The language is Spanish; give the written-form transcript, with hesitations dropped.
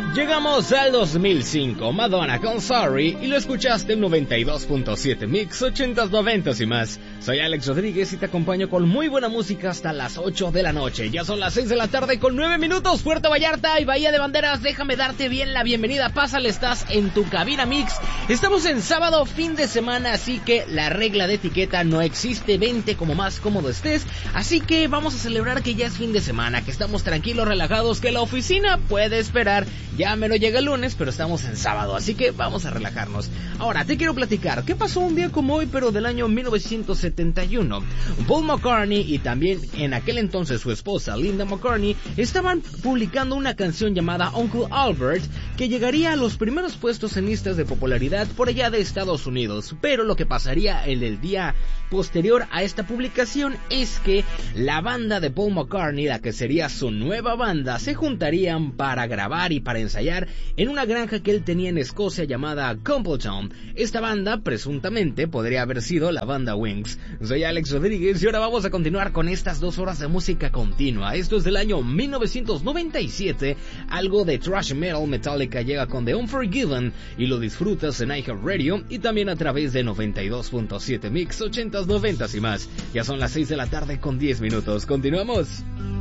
Llegamos al 2005, Madonna con Sorry, y lo escuchaste en 92.7 Mix, 80s, 90s y más. Soy Alex Rodríguez y te acompaño con muy buena música hasta las 8 de la noche. Ya son las 6 de la tarde con 9 minutos. Puerto Vallarta y Bahía de Banderas, déjame darte bien la bienvenida. Pásale, estás en tu cabina Mix. Estamos en sábado, fin de semana, así que la regla de etiqueta no existe. Vente como más cómodo estés. Así que vamos a celebrar que ya es fin de semana, que estamos tranquilos, relajados, que la oficina puede esperar. Ya me lo llega el lunes, pero estamos en sábado, así que vamos a relajarnos. Ahora, te quiero platicar qué pasó un día como hoy, pero del año 1971. Paul McCartney y también en aquel entonces su esposa Linda McCartney estaban publicando una canción llamada Uncle Albert, que llegaría a los primeros puestos en listas de popularidad por allá de Estados Unidos. Pero lo que pasaría en el día posterior a esta publicación es que la banda de Paul McCartney, la que sería su nueva banda, se juntarían para grabar y para ensayar en una granja que él tenía en Escocia llamada Campbelltown. Esta banda presuntamente podría haber sido la banda Wings. Soy Alex Rodríguez y ahora vamos a continuar con estas 2 horas de música continua. Esto es del año 1997, algo de thrash metal. Metallica llega con The Unforgiven y lo disfrutas en iHeartRadio y también a través de 92.7 Mix, 80s, 90s y más. Ya son las 6 de la tarde con 10 minutos. Continuamos.